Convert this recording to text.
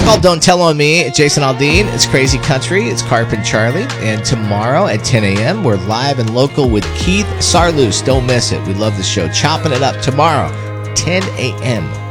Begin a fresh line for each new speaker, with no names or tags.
It's called Don't Tell on Me. Jason Aldean. It's Crazy Country. It's Carp and Charlie. And tomorrow at 10 a.m., we're live and local with Keith Sarloos. Don't miss it. We love the show. Chopping it up tomorrow, 10 a.m.